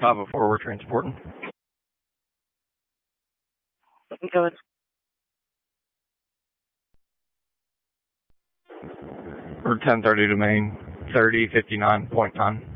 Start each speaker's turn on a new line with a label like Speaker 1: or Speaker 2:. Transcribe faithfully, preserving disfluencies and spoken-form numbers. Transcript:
Speaker 1: five oh four, we're transporting.
Speaker 2: Go ahead.
Speaker 1: We're ten thirty to main, thirty fifty-nine point nine.